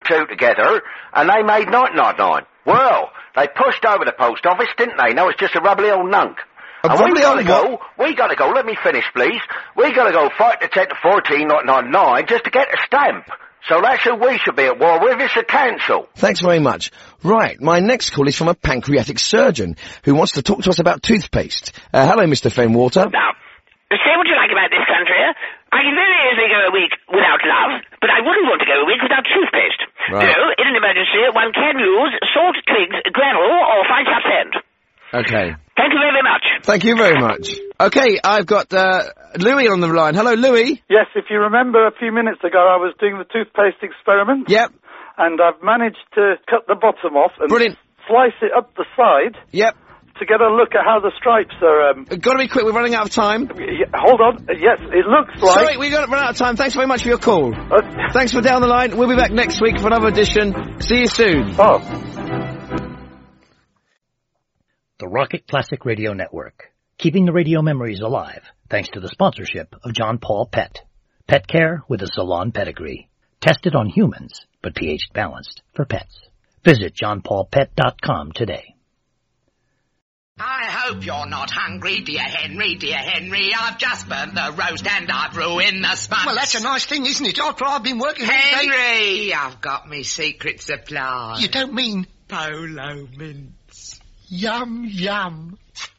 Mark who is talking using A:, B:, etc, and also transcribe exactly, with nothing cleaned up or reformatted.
A: two together, and they made nine ninety-nine. Well, they pushed over the post office, didn't they? No, it's just a rubbly old nunk.
B: A
A: and we gotta
B: go,
A: what? we gotta go, let me finish, please. We gotta go five to ten to fourteen, not ninety-nine, just to get a stamp. So that's who we should be at war with, it's the council.
B: Thanks very much. Right, my next call is from a pancreatic surgeon who wants to talk to us about toothpaste. Uh, hello, Mister Fenwater.
C: Now, say what you like about this country. I can very easily go a week without love, but I wouldn't want to go a week without toothpaste.
B: Right.
C: So, in an emergency, one can use salt, twigs, gravel, or fine sharp sand.
B: Okay.
C: Thank you very much.
B: Thank you very much. Okay, I've got, uh, Louis on the line. Hello, Louis.
D: Yes, if you remember a few minutes ago I was doing the toothpaste experiment.
B: Yep.
D: And I've managed to cut the bottom off and
B: Brilliant.
D: slice it up the side.
B: Yep.
D: To get a look at how the stripes are, um...
B: Gotta be quick, we're running out of time.
D: Y- hold on. Uh, yes, it looks like...
B: Sorry, we've got to run out of time. Thanks very much for your call.
D: Uh,
B: Thanks for down the line. We'll be back next week for another edition. See you soon.
D: Oh.
E: The Rocket Classic Radio Network. Keeping the radio memories alive, thanks to the sponsorship of John Paul Pet. Pet care with a salon pedigree. Tested on humans, but pH balanced for pets. Visit john paul pet dot com today.
F: I hope you're not hungry, dear Henry, dear Henry. I've just burnt the roast and I've ruined the sponge.
G: Well, that's a nice thing, isn't it? After I've been working...
F: Henry, I've got me secret supply.
G: You don't mean...
F: Polo mints.
G: Yum, yum.